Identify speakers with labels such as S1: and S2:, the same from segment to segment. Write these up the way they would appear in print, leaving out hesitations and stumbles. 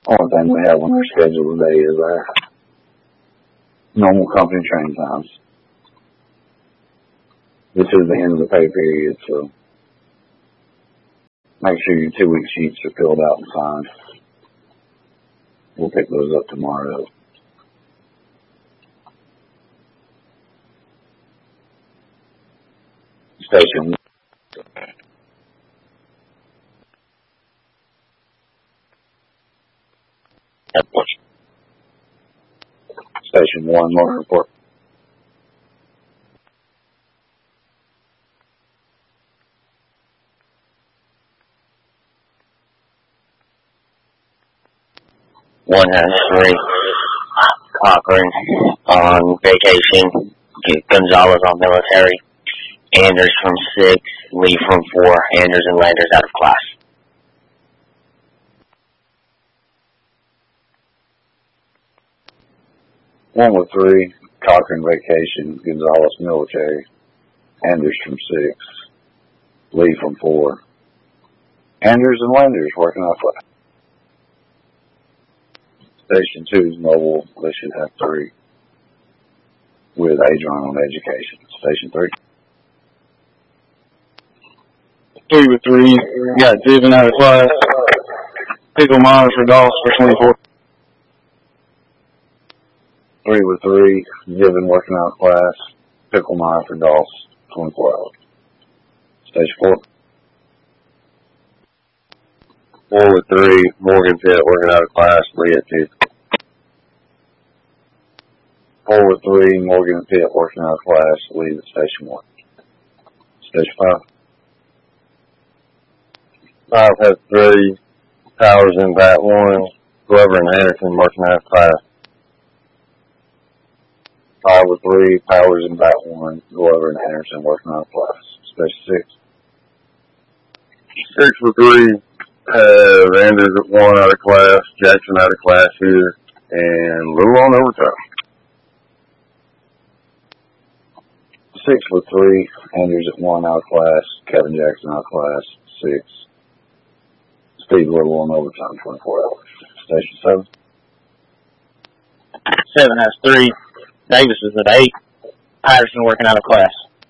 S1: Only thing we have on our schedule today is our normal company train times. This is the end of the pay period, so make sure your 2-week sheets are filled out and signed. We'll pick those up tomorrow. Station. Station 1, Morgan Report.
S2: One has 3. Cochran on vacation. Gonzalez on military. Anders from 6. Lee from 4. Anders and Landers out of class.
S1: One with 3. Cochran vacation. Gonzalez military. Anders from 6. Lee from 4. Anders and Landers working off class. Station 2 is mobile. They should have 3. With Adron on education. Station 3.
S3: 3 with 3. Got Zivin out of class. Pickle Mine for Doss for 24.
S1: 3 with 3. Zivin working out of class. Pickle Mine for Doss 24 hours. Station 4.
S4: 4 with 3. Morgan Pitt working out of class. Lee at 2.
S1: 4 with 3. Morgan and Pitt working out of class. Lee at Station 1. Station 5.
S4: 5 has 3. Powers in bat 1. Glover and Anderson working out of class.
S1: 5 with 3. Powers in bat 1. Glover and Anderson working out of class. Station 6.
S4: 6 with 3. Anders at 1 out of class. Jackson out of class here. And Little on overtime.
S1: 6 with 3. Anders at 1 out of class. Kevin Jackson out of class. 6. Steve Little on overtime 24 hours. Station 7.
S5: 7 has 3. Davis is at 8. Patterson working out of class.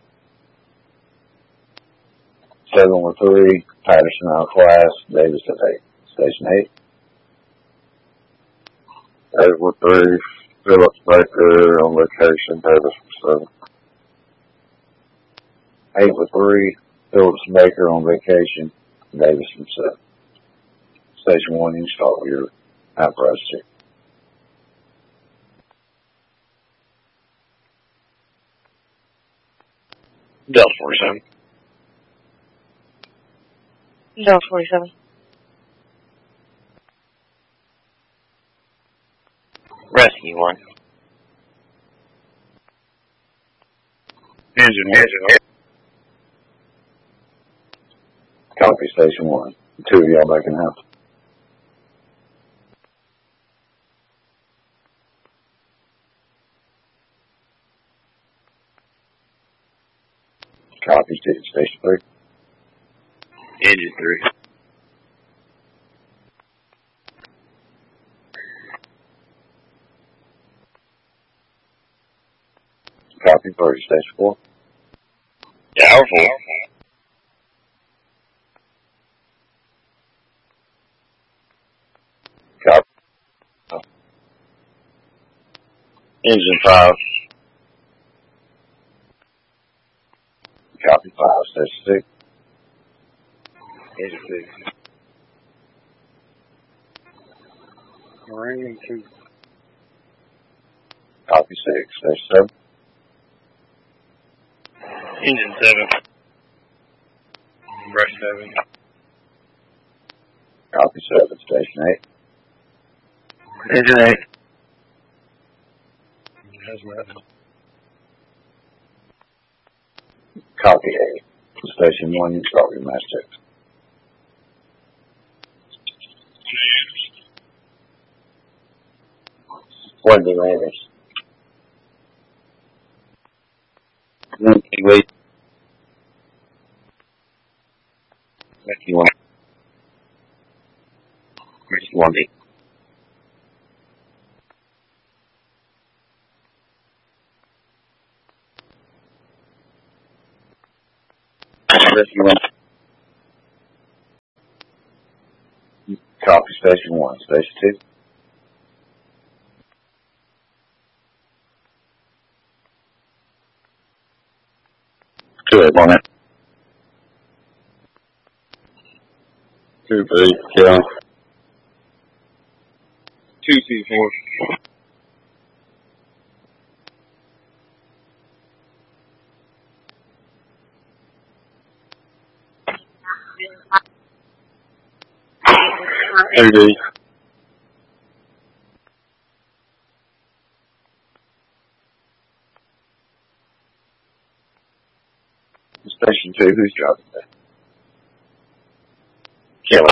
S1: 7 with 3. Patterson out of class. Davis at 8. Station 8.
S4: 8 with 3. Phillips Baker on vacation. Davis from 7.
S1: 8 with 3. Phillips Baker on vacation. Davis from 7. Station 1, you start with your apparatus check.
S6: Delta 47.
S7: Delta 47.
S2: Rescue 1.
S6: Engine 1.
S1: Copy, Station 1. 2 of y'all back in the house. Copy, Station 3.
S6: Engine 3.
S1: Copy, First, Station 4.
S6: Tower 4.
S1: Copy.
S4: Engine 5.
S1: Copy, 5, Station 6.
S6: Engine 6. Marine 2.
S1: Copy, 6, Station 7.
S6: Engine 7. Brush 7.
S1: Copy, 7, Station 8.
S6: Engine 8. Hazmat.
S1: Copy, 8. Station 1, you start with your mass checks.
S2: Wendy Landers.
S4: Wait.
S2: Rescue 1. Rescue 1B. Rescue 1.
S1: Copy Station 1. Station 2.
S4: Good, on it. 2-3, yeah.
S3: 2-4.
S4: AD.
S1: Station 2, who's dropping that?
S2: Kelly.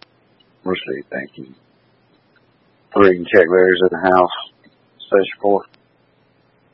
S1: Received, thank you. 3, check theirs at the house. Station 4.